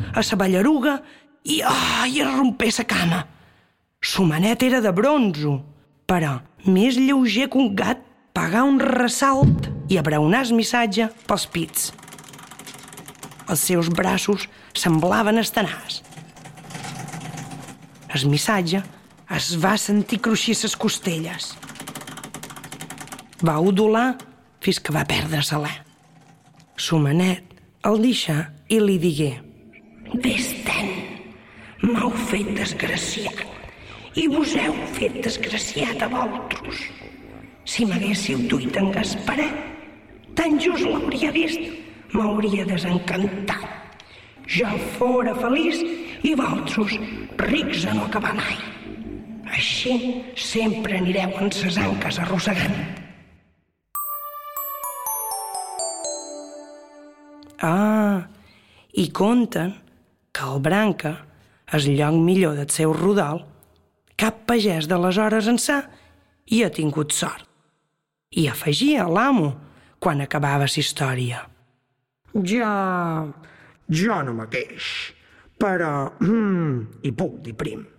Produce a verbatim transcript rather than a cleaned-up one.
a sa ballaruga i, oh, i es rompé sa cama. Su manet era de bronzo, però més lleuger que un gat, pagar un ressalt i abraonar el missatge pels pits. Els seus braços semblaven estenars. El missatge es va sentir cruixir ses costelles. Va udolar fins que va perdre l'alè. Su manet el deixà i li digué: «Vés-te'n, m'heu fet desgraciat i vos heu fet desgraciat a vosaltres. Si m'haguéssiu duit en Gasparet, tan just l'hauria vist, m'hauria desencantat. Jo fora feliç i vosaltres rics a no acabar mai. Així sempre anireu en ses anques arrossegant». Ah, i conten que al Branca, el lloc millor del seu rodal, cap pagès d'aleshores ençà hi ha tingut sort. I afegia l'amo quan acabava la història: «Ja... jo no me queix, però... Mm, hi puc dir prim.